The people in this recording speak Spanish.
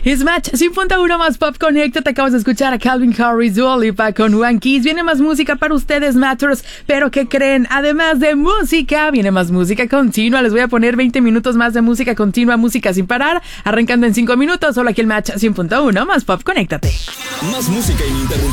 Es Match 100.1 más Pop Connect. Te acabas de escuchar a Calvin Harris, Dua Lipa con One Kiss. Viene más música para ustedes, Matters. Pero ¿qué creen? Además de música, viene más música continua. Les voy a poner 20 minutos más de música continua, música sin parar. Arrancando en 5 minutos. Solo aquí el Match 100.1 más Pop. Conéctate. Más música ininterrumpida.